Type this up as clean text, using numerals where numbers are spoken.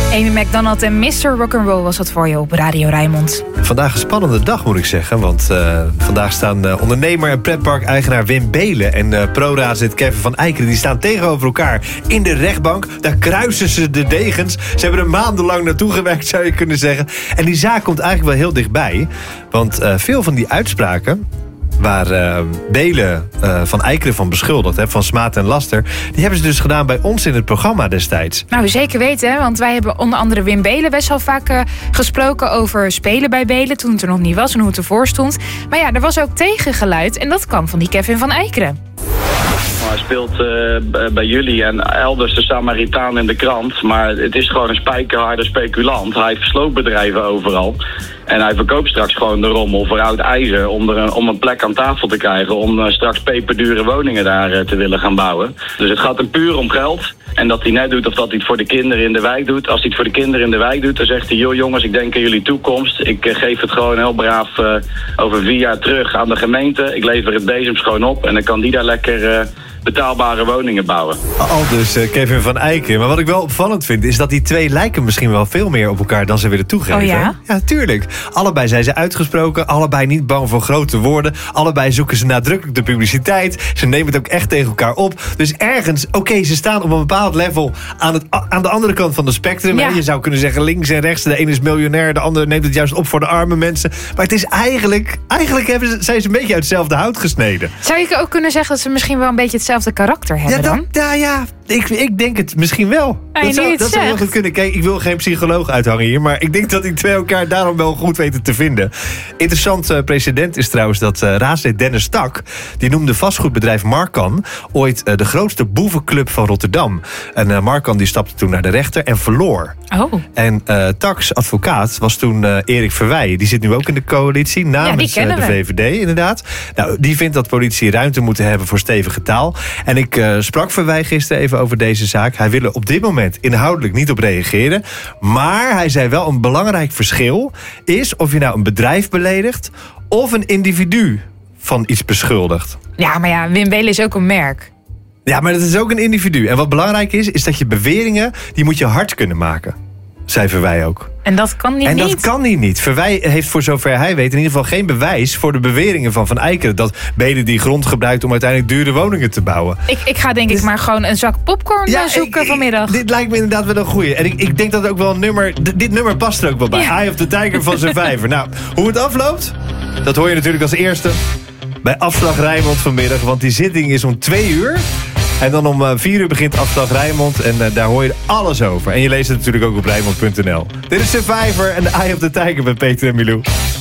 Amy McDonald en Mr. Rock'n'Roll was dat voor je op Radio Rijnmond. Vandaag een spannende dag, moet ik zeggen. Want vandaag staan ondernemer en pretpark-eigenaar Wim Beelen en pro-raadslid Kevin van Eijkeren, die staan tegenover elkaar in de rechtbank. Daar kruisen ze de degens. Ze hebben er maandenlang naartoe gewerkt, zou je kunnen zeggen. En die zaak komt eigenlijk wel heel dichtbij. Want veel van die uitspraken waar Beelen van Eijkeren van beschuldigd, van smaad en laster, die hebben ze dus gedaan bij ons in het programma destijds. Nou, zeker weten, want wij hebben onder andere Wim Beelen best wel vaak gesproken over spelen bij Beelen, toen het er nog niet was en hoe het ervoor stond. Maar ja, er was ook tegengeluid en dat kwam van die Kevin van Eijkeren. Hij speelt bij jullie en elders de Samaritaan in de krant. Maar het is gewoon een spijkerharde speculant. Hij versloopt bedrijven overal. En hij verkoopt straks gewoon de rommel voor oud ijzer om een plek aan tafel te krijgen. Om straks peperdure woningen daar te willen gaan bouwen. Dus het gaat hem puur om geld. En dat hij net doet of dat hij het voor de kinderen in de wijk doet. Als hij het voor de kinderen in de wijk doet, dan zegt hij: joh jongens, ik denk aan jullie toekomst. Ik geef het gewoon heel braaf over 4 jaar terug aan de gemeente. Ik lever het bezems gewoon op en dan kan die daar lekker betaalbare woningen bouwen. Al dus Kevin van Eijkeren. Maar wat ik wel opvallend vind, is dat die twee lijken misschien wel veel meer op elkaar dan ze willen toegeven. Oh ja? Ja, tuurlijk. Allebei zijn ze uitgesproken, allebei niet bang voor grote woorden. Allebei zoeken ze nadrukkelijk de publiciteit. Ze nemen het ook echt tegen elkaar op. Dus ergens, ze staan op een bepaald level aan de andere kant van de spectrum. Ja. Je zou kunnen zeggen links en rechts. De ene is miljonair, de andere neemt het juist op voor de arme mensen. Maar het is eigenlijk zijn ze een beetje uit hetzelfde hout gesneden. Zou je ook kunnen zeggen dat ze misschien wel een beetje hetzelfde karakter hebben dan? Ja. Ik denk het misschien wel. Dat zou heel goed kunnen. Kijk, ik wil geen psycholoog uithangen hier, maar ik denk dat die twee elkaar daarom wel goed weten te vinden. Interessant precedent is trouwens dat raadslid Dennis Tak, die noemde vastgoedbedrijf Marcan ooit de grootste boevenclub van Rotterdam. En Marcan die stapte toen naar de rechter en verloor. Oh. En Taks advocaat was toen Erik Verwij. Die zit nu ook in de coalitie namens de VVD, inderdaad. Nou, die vindt dat politie ruimte moeten hebben voor stevige taal. En ik sprak Verwij gisteren even over deze zaak. Hij wil er op dit moment inhoudelijk niet op reageren. Maar hij zei wel, een belangrijk verschil is of je nou een bedrijf beledigt of een individu van iets beschuldigt. Ja, maar ja, Wim Beelen is ook een merk. Ja, maar dat is ook een individu. En wat belangrijk is dat je beweringen, die moet je hard kunnen maken. Zei Verwij ook. En dat kan hij niet? En dat kan hij niet. Verwij heeft voor zover hij weet in ieder geval geen bewijs voor de beweringen van Eijkeren dat Beelen die grond gebruikt om uiteindelijk dure woningen te bouwen. Ik ga denk ik maar gewoon een zak popcorn zoeken vanmiddag. Dit lijkt me inderdaad wel een goeie. En ik denk dat ook wel een nummer, dit nummer past er ook wel bij. Ja. Eye of the Tiger van zijn vijver. Nou, hoe het afloopt, dat hoor je natuurlijk als eerste bij Afslag Rijnmond vanmiddag. Want die zitting is om 2 uur. En dan om 4 uur begint Afslag Rijnmond. En daar hoor je alles over. En je leest het natuurlijk ook op Rijnmond.nl. Dit is Survivor en de Eye of the Tiger met Peter en Milou.